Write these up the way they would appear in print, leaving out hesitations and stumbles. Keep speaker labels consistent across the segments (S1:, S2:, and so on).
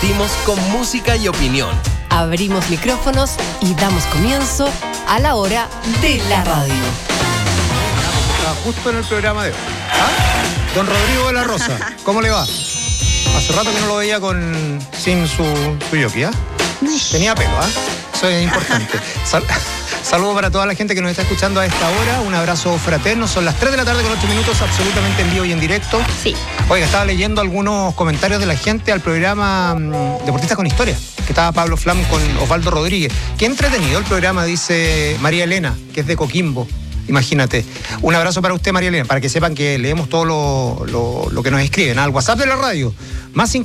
S1: divertimos con música y opinión.
S2: Abrimos micrófonos y damos comienzo a la hora de la radio.
S3: Estaba justo en el programa de hoy. ¿Ah? Don Rodrigo de la Rosa, ¿cómo le va? Hace rato que no lo veía sin su jockey, ¿ah? Tenía pelo, ¿ah? Eso es importante. Saludos para toda la gente que nos está escuchando a esta hora. Un abrazo fraterno. Son las 3 de la tarde con 8 minutos, absolutamente en vivo y en directo.
S2: Sí.
S3: Oiga, estaba leyendo algunos comentarios de la gente al programa Deportistas con Historia, que estaba Pablo Flam con Osvaldo Rodríguez. Qué entretenido el programa, dice María Elena, que es de Coquimbo. Imagínate. Un abrazo para usted, María Elena, para que sepan que leemos todo lo que nos escriben al WhatsApp de la radio. Más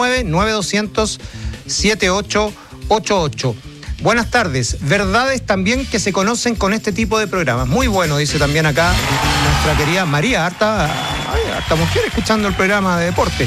S3: 569-9200-7888. Buenas tardes. Verdades también que se conocen con este tipo de programas. Muy bueno, dice también acá nuestra querida María. Harta mujer escuchando el programa de deporte.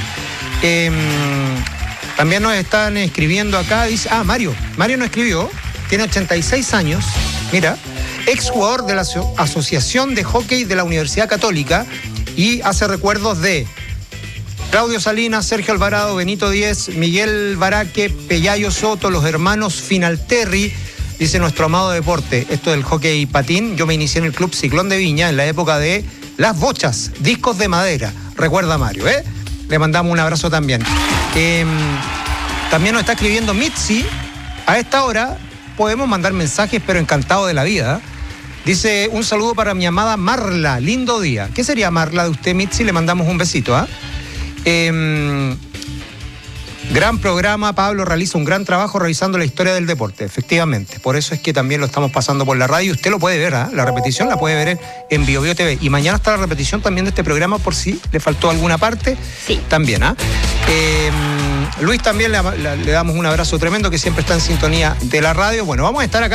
S3: También nos están escribiendo acá. Dice, Mario nos escribió. Tiene 86 años. Mira. Exjugador de la Asociación de Hockey de la Universidad Católica y hace recuerdos de Claudio Salinas, Sergio Alvarado, Benito Díez, Miguel Baraque, Pellayo Soto, los hermanos Finalterri. Dice nuestro amado deporte, esto del hockey patín. Yo me inicié en el Club Ciclón de Viña en la época de las bochas, discos de madera. Recuerda Mario, ¿eh? Le mandamos un abrazo también. También nos está escribiendo Mitzi. A esta hora podemos mandar mensajes, pero encantado de la vida. Dice, un saludo para mi amada Marla, lindo día. ¿Qué sería Marla de usted, Mitzi? Le mandamos un besito, ¿ah? Gran programa, Pablo realiza un gran trabajo revisando la historia del deporte, efectivamente. Por eso es que también lo estamos pasando por la radio. Usted lo puede ver, ¿ah? La repetición la puede ver en BioBio TV. Y mañana está la repetición también de este programa por si le faltó alguna parte. Sí. También, ¿ah? Luis también le damos un abrazo tremendo, que siempre está en sintonía de la radio. Bueno, vamos a estar acá